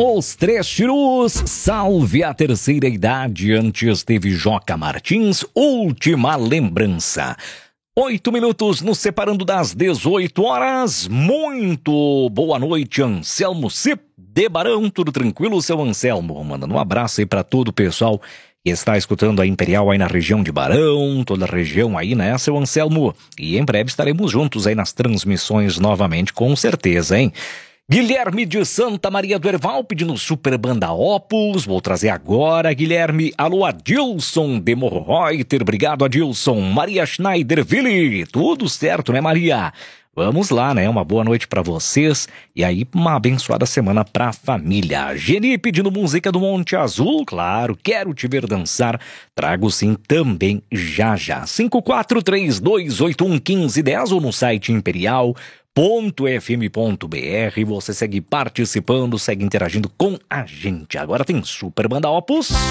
Os Três Chirus, salve a terceira idade. Antes teve Joca Martins, última lembrança. 8 minutos nos separando das 18 horas. Muito boa noite, Anselmo Cip de Barão. Tudo tranquilo, seu Anselmo? Mandando um abraço aí pra todo o pessoal que está escutando a Imperial aí na região de Barão, toda a região aí, né, seu Anselmo? E em breve estaremos juntos aí nas transmissões novamente, com certeza, hein? Guilherme de Santa Maria do Herval pedindo Super Banda Opus. Vou trazer agora, Guilherme. Alô, Adilson de Morreuter. Obrigado, Adilson. Maria Schneiderville. Tudo certo, né, Maria? Vamos lá, né? Uma boa noite pra vocês. E aí, uma abençoada semana pra família. Geni pedindo música do Monte Azul. Claro, quero te ver dançar. Trago sim também já já. 5432811510 ou no site imperial.fm.br. Você segue participando, segue interagindo com a gente. Agora tem Super Banda Opus.